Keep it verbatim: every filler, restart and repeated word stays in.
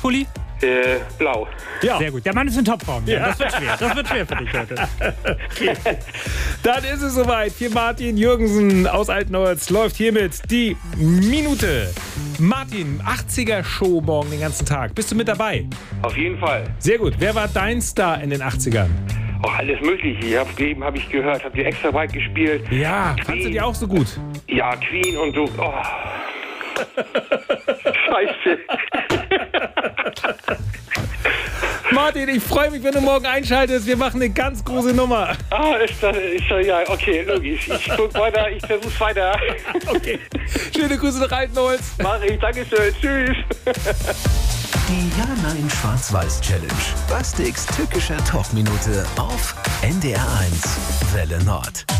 Lieblingspulli? Äh, blau. Ja. Sehr gut. Der Mann ist in Topform. Ja. Ja, das wird schwer. Das wird schwer für dich heute. Okay. Dann ist es soweit. Für Martin Jürgensen aus Altenholz läuft hiermit die Minute. Martin, achtziger-Show morgen den ganzen Tag. Bist du mit dabei? Auf jeden Fall. Sehr gut. Wer war dein Star in den achtzigern? Auch alles Mögliche. Ich hab, eben habe ich gehört, habt ihr extra weit gespielt. Ja, Queen. fandst du die auch so gut? Ja, Queen und so. Oh. Scheiße. Martin, ich freue mich, wenn du morgen einschaltest. Wir machen eine ganz große Nummer. Ah, ist das, ist das, ja, okay, logisch. Ich guck weiter, ich versuch's weiter. Okay. Schöne Grüße nach Altenholz. Mach ich, Dankeschön, tschüss. Die Ja-Nein-Schwarz-Weiß-Challenge. Bastiks tückischer Talkminute auf N D R eins Welle Nord.